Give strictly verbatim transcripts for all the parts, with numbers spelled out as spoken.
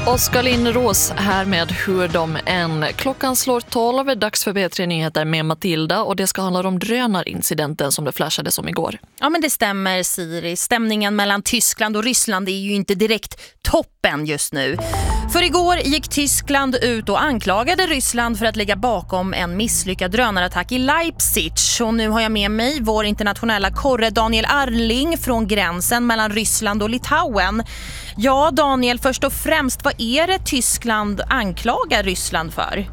Oskar Lindros här med Hur de än. Klockan slår tolv, dags för B tre Nyheter med Matilda, och det ska handla om drönarincidenten som det flashades om igår. Ja, men det stämmer, Siri. Stämningen mellan Tyskland och Ryssland är ju inte direkt toppen just nu. För igår gick Tyskland ut och anklagade Ryssland för att ligga bakom en misslyckad drönarattack i Leipzig. Och nu har jag med mig vår internationella korre Daniel Arling från gränsen mellan Ryssland och Litauen. Ja, Daniel, först och främst, vad är det Tyskland anklagar Ryssland för?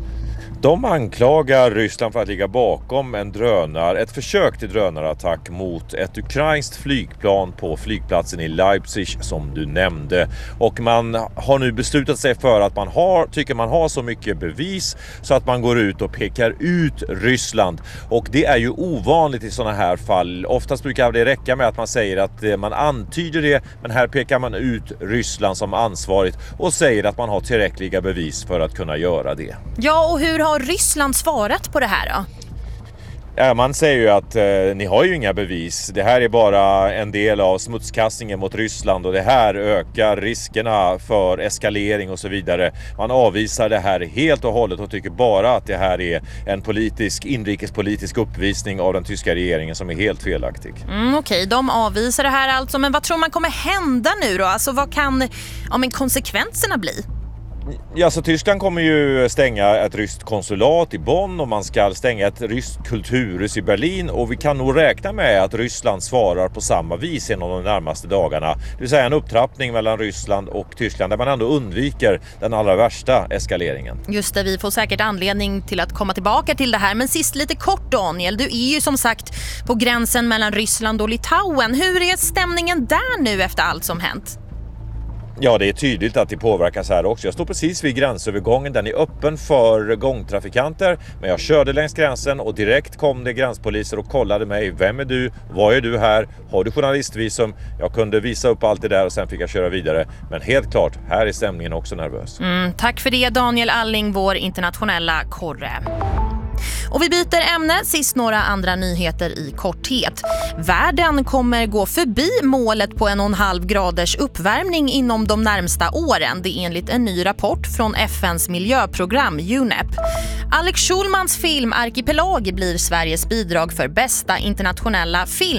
De anklagar Ryssland för att ligga bakom en drönar, ett försök till drönarattack mot ett ukrainskt flygplan på flygplatsen i Leipzig som du nämnde. Och man har nu beslutat sig för att man har, tycker man har så mycket bevis så att man går ut och pekar ut Ryssland. Och det är ju ovanligt i sådana här fall. Oftast brukar det räcka med att man säger att man antyder det, men här pekar man ut Ryssland som ansvarigt och säger att man har tillräckliga bevis för att kunna göra det. Ja, och hur har Ryssland svarat på det här då? Ja, man säger ju att eh, ni har ju inga bevis. Det här är bara en del av smutskastningen mot Ryssland och det här ökar riskerna för eskalering och så vidare. Man avvisar det här helt och hållet och tycker bara att det här är en politisk, inrikespolitisk uppvisning av den tyska regeringen som är helt felaktig. Mm, Okej, okay. De avvisar det här alltså. Men vad tror man kommer hända nu då? Alltså vad kan ja, men konsekvenserna bli? Ja, så Tyskland kommer ju stänga ett ryskt konsulat i Bonn och man ska stänga ett ryskt kulturhus i Berlin, och vi kan nog räkna med att Ryssland svarar på samma vis inom de närmaste dagarna. Det vill säga en upptrappning mellan Ryssland och Tyskland där man ändå undviker den allra värsta eskaleringen. Just det, vi får säkert anledning till att komma tillbaka till det här. Men sist lite kort, Daniel, du är ju som sagt på gränsen mellan Ryssland och Litauen. Hur är stämningen där nu efter allt som hänt? Ja, det är tydligt att det påverkas här också. Jag står precis vid gränsövergången. Den är öppen för gångtrafikanter. Men jag körde längs gränsen och direkt kom det gränspoliser och kollade mig. Vem är du? Vad är du här? Har du journalistvisum? Jag kunde visa upp allt det där och sen fick jag köra vidare. Men helt klart, här är stämningen också nervös. Mm, tack för det, Daniel Alling, vår internationella korre. Och vi byter ämne, sist några andra nyheter i korthet. Världen kommer gå förbi målet på en och en halv graders uppvärmning inom de närmsta åren. Det är enligt en ny rapport från F N:s miljöprogram U N E P. Alex Schulmans film Arkipelag blir Sveriges bidrag för bästa internationella film.